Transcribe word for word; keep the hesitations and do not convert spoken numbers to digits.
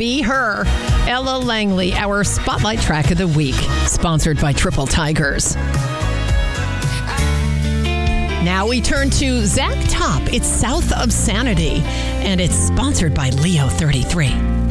Be Her. Ella Langley, our Spotlight Track of the Week, sponsored by Triple Tigers. Now we turn to Zach Top. It's South of Sanity, and it's sponsored by Leo thirty-three.